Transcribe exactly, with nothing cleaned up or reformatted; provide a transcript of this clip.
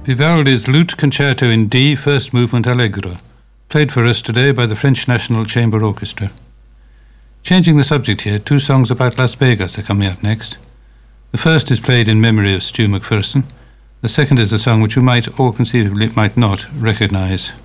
Vivaldi's Lute Concerto in D, First Movement Allegro, played for us today by the French National Chamber Orchestra. Changing the subject here, two songs about Las Vegas are coming up next. The first is played in memory of Stu McPherson. The second is a song which you might, or conceivably might not, recognise.